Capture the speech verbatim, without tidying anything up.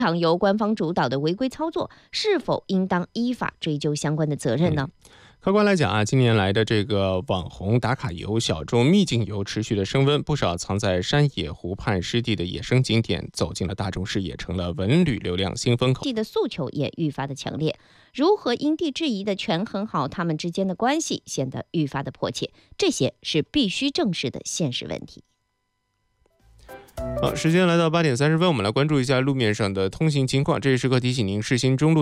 常由官方主导的违规操作，是否应当依法追究相关的责任呢？ 嗯客观来讲啊，近年来的这个网红打卡游、小众秘境游持续的升温，不少藏在山野湖畔湿地的野生景点走进了大众视野，成了文旅流量新风口。 的诉求也愈发的强烈，如何因地制宜的权衡好他们之间的关系，显得愈发的迫切。这些是必须正视的现实问题。 好，时间来到八点三十分，我们来关注一下路面上的通行情况。这一时刻提醒您，世新中路